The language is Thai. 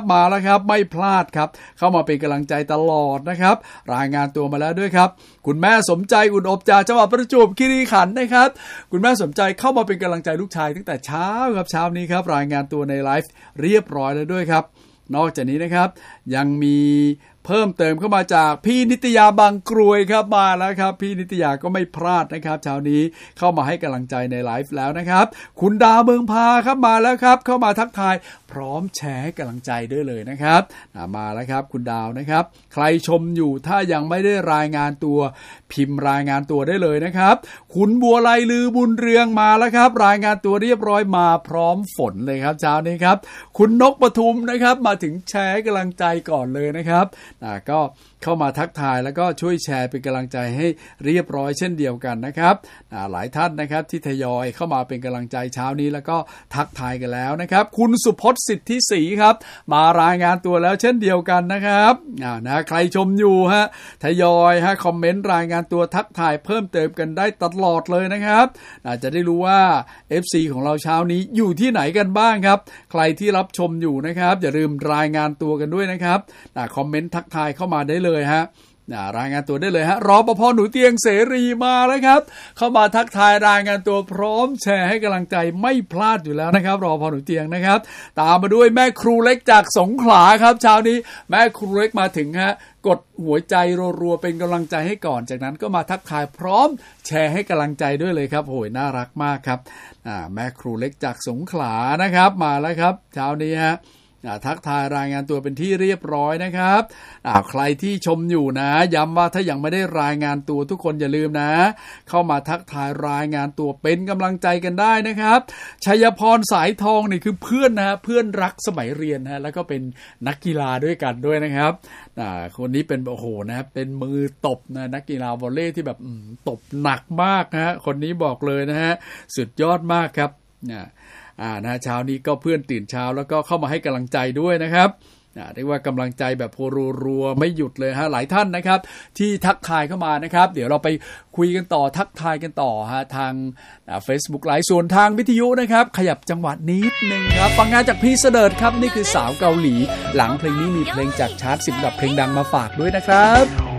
มาแล้วครับไม่พลาดครับเข้ามาเป็นกำลังใจตลอดนะครับรายงานตัวมาแล้วด้วยครับคุณแม่สมใจอุ่นอบจากจังหวัดประจวบคีรีขันธ์นะครับคุณแม่สมใจเข้ามาเป็นกำลังใจลูกชายตั้งแต่เช้าครับเช้านี้ครับรายงานตัวในไลฟ์เรียบร้อยแล้วด้วยครับนอกจากนี้นะครับยังมีเพิ่มเติมเข้ามาจากพี่นิตยาบางกรวยครับมาแล้วครับพี่นิตยาก็ไม่พลาดนะครับเช้านี้เข้ามาให้กำลังใจในไลฟ์แล้วนะครับคุณดาวเมืองพาครับมาแล้วครับเข้ามาทักทายพร้อมแชร์ให้กำลังใจด้วยเลยนะครับมาแล้วครับคุณดาวนะครับใครชมอยู่ถ้ายังไม่ได้รายงานตัวพิมพ์รายงานตัวได้เลยนะครับคุณบัวไลลือบุญเรืองมาแล้วครับรายงานตัวเรียบร้อยมาพร้อมฝนเลยครับเช้านี้ครับคุณนกปทุมนะครับมาถึงแชร์กำลังใจก่อนเลยนะครับก็เข้ามาทักทายแล้วก็ช่วยแชร์เป็นกำลังใจให้เรียบร้อยเช่นเดียวกันนะครับหลายท่านนะครับที่ทยอยเข้ามาเป็นกำลังใจเช้านี้แล้วก็ทักทายกันแล้วนะครับคุณสุพจน์สิทธิศรีครับมารายงานตัวแล้วเช่นเดียวกันนะครับใครชมอยู่ฮะทยอยคอมเมนต์รายงานตัวทักทายเพิ่มเติมกันได้ตลอดเลยนะครับจะได้รู้ว่า FC ของเราเช้านี้อยู่ที่ไหนกันบ้างครับใครที่รับชมอยู่นะครับอย่าลืมรายงานตัวกันด้วยนะครับคอมเมนต์ทักทายเข้ามาได้เลยฮะรายงานตัวได้เลยฮะรปภ.หนูเตียงเสรีมาแล้วครับเข้ามาทักทายรายงานตัวพร้อมแชร์ให้กำลังใจไม่พลาดอยู่แล้วนะครับรปภ.หนูเตียงนะครับตามมาด้วยแม่ครูเล็กจากสงขลาครับเช้านี้แม่ครูเล็กมาถึงฮะกดหัวใจรัวๆเป็นกำลังใจให้ก่อนจากนั้นก็มาทักทายพร้อมแชร์ให้กำลังใจด้วยเลยครับโอ้ยน่ารักมากครับแม่ครูเล็กจากสงขลานะครับมาแล้วครับเช้านี้ฮะทักทายรายงานตัวเป็นที่เรียบร้อยนะครับใครที่ชมอยู่นะย้ำว่าถ้ายังไม่ได้รายงานตัวทุกคนอย่าลืมนะเข้ามาทักทายรายงานตัวเป็นกำลังใจกันได้นะครับชัยพรสายทองนี่คือเพื่อนนะเพื่อนรักสมัยเรียนนะแล้วก็เป็นนักกีฬาด้วยกันด้วยนะครับคนนี้เป็นโอ้โหนะเป็นมือตบนะนักกีฬาวอลเลย์ที่แบบตบหนักมากนะคนนี้บอกเลยนะฮะสุดยอดมากครับเช้านี้ก็เพื่อนตื่นเช้าแล้วก็เข้ามาให้กำลังใจด้วยนะครับเรียกว่ากำลังใจแบบรัวๆไม่หยุดเลยฮะหลายท่านนะครับที่ทักทายเข้ามานะครับเดี๋ยวเราไปคุยกันต่อทักทายกันต่อฮะทาง Facebook Live ส่วนทางวิทยุนะครับขยับจังหวะนิดนึงครับฟังงานจากพี่เสดิร์ดครับนี่คือสาวเกาหลีหลังเพลงนี้มีเพลงจากชาร์ต10 อันดับเพลงดังมาฝากด้วยนะครับ